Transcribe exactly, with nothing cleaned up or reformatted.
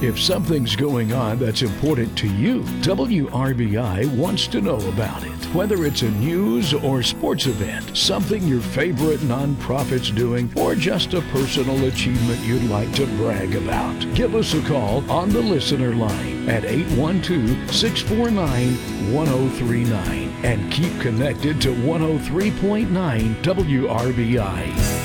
If something's going on that's important to you, W R B I wants to know about it. Whether it's a news or sports event, something your favorite nonprofit's doing, or just a personal achievement you'd like to brag about, give us a call on the listener line at eight one two, six four nine, one oh three nine and keep connected to one oh three point nine W R B I.